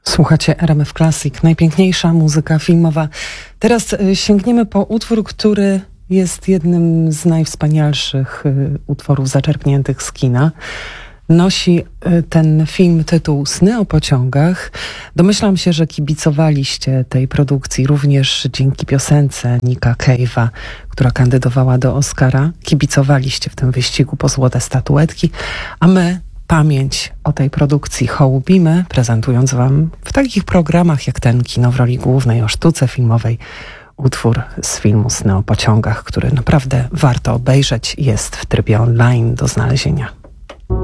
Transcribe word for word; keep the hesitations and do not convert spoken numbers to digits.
Słuchacie R M F Classic, najpiękniejsza muzyka filmowa. Teraz sięgniemy po utwór, który jest jednym z najwspanialszych utworów zaczerpniętych z kina. Nosi ten film tytuł Sny o pociągach. Domyślam się, że kibicowaliście tej produkcji również dzięki piosence Nicka Cave'a, która kandydowała do Oscara. Kibicowaliście w tym wyścigu po złote statuetki, a my pamięć o tej produkcji hołubimy, prezentując wam w takich programach jak ten Kino w roli głównej o sztuce filmowej utwór z filmu Sny o pociągach, który naprawdę warto obejrzeć, jest w trybie online do znalezienia.